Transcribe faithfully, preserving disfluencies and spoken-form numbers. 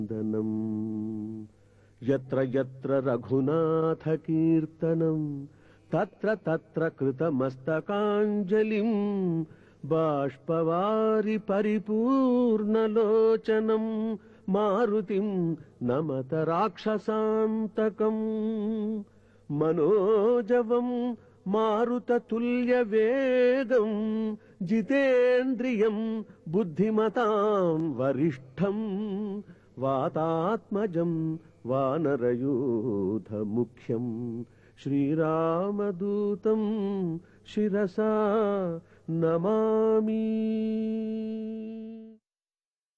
నందనం యత్ర యత్ర రఘునాథ కీర్తనం తత్ర తత్ర కృతమస్తకాంజలిం బాష్పవారి పరిపూర్ణలోచనం మారుతిం నమత రాక్షసాంతకం మనోజవం మారుతతుల్యవేగం జితేంద్రియం బుద్ధిమతాం వరిష్టం వాతాత్మజం వానరయూథముఖ్యం శ్రీరామదూతం శిరసా నమామి.